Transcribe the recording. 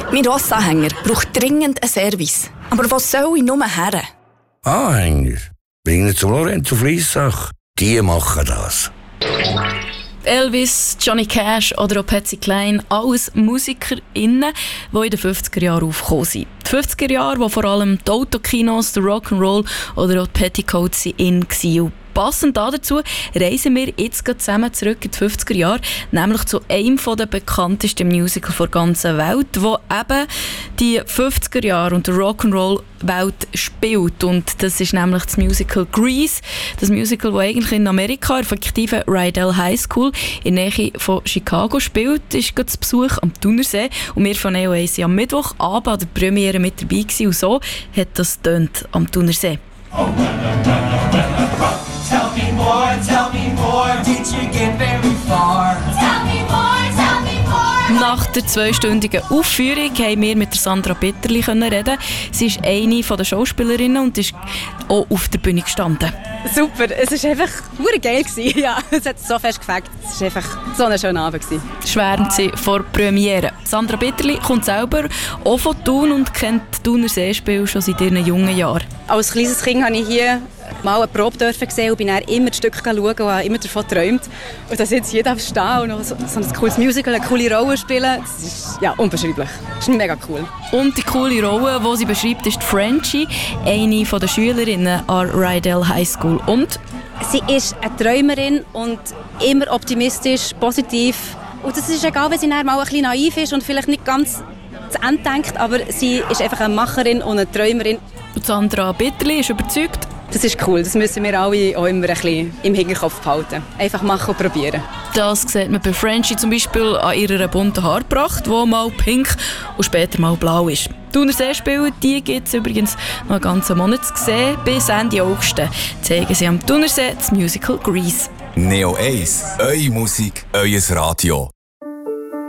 Mein Rossanhänger braucht dringend einen Service. Aber wo soll ich nur her? Anhänger? Bringen zum Lorenzo Fliessach. Die machen das. Elvis, Johnny Cash oder auch Patsy Cline, alles MusikerInnen, die in den 50er Jahren aufgekommen sind. Die 50er Jahre, wo vor allem die Autokinos, der Rock'n'Roll oder auch die Petticoats in waren. Passend dazu reisen wir jetzt zusammen zurück in die 50er Jahre, nämlich zu einem der bekanntesten Musical der ganzen Welt, wo eben die 50er Jahre und die Rock'n'Roll-Welt spielt. Und das ist nämlich das Musical Grease, das Musical, das eigentlich in Amerika, in der fiktiven Rydell High School in der Nähe von Chicago spielt, ist gerade zu Besuch am Thunersee. Und wir von EOA waren am Mittwochabend an der Premiere mit dabei gewesen. Und so hat das tönt am Thunersee. Tell me more, did you get very far? Tell me more. Nach der 2-stündigen Aufführung haben wir mit Sandra Bitterli reden. Sie ist eine der Schauspielerinnen und ist auch auf der Bühne gestanden. Super, es war einfach geil. Ja, es hat so fest gefällt. Es war einfach so ein schöner Abend. Schwärmt sie vor Premiere. Sandra Bitterli kommt selber auch von Thun und kennt die Thuner Seespiel schon seit ihren jungen Jahren. Als kleines Kind habe ich hier mal eine Probe gesehen und bin dann immer die Stücke schauen und habe immer davon geträumt. Und dass jetzt jeder stehen und noch so ein cooles Musical, eine coole Rolle spielen, das ist ja unbeschreiblich. Das ist mega cool. Und die coole Rolle, die sie beschreibt, ist Frenchie, eine der Schülerinnen an Rydell High School. Und sie ist eine Träumerin und immer optimistisch, positiv. Und es ist egal, wenn sie dann mal ein bisschen naiv ist und vielleicht nicht ganz zu Ende denkt, aber sie ist einfach eine Macherin und eine Träumerin. Und Sandra Bitterli ist überzeugt, das ist cool, das müssen wir alle auch immer ein bisschen im Hinterkopf behalten. Einfach machen und probieren. Das sieht man bei Frenchie zum Beispiel an ihrer bunten Haarpracht, die mal pink und später mal blau ist. Die Thuner Seespiele, die gibt es übrigens noch einen ganzen Monat zu sehen. Bis Ende August zeigen sie am Thunersee das Musical Grease. Neo 1, eure Musik, euer Radio.